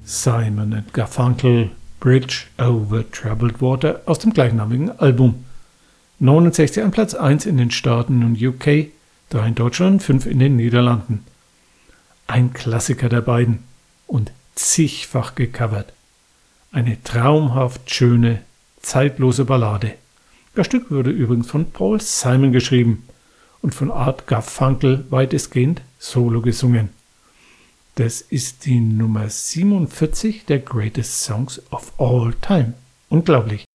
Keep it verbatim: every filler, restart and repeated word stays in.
Simon and Garfunkel, Bridge over Troubled Water aus dem gleichnamigen Album. neunundsechzig an Platz eins in den Staaten und U K, drei in Deutschland, fünf in den Niederlanden. Ein Klassiker der beiden und zigfach gecovert. Eine traumhaft schöne, zeitlose Ballade. Das Stück wurde übrigens von Paul Simon geschrieben und von Art Garfunkel weitestgehend solo gesungen. Das ist die Nummer siebenundvierzig der Greatest Songs of All Time. Unglaublich.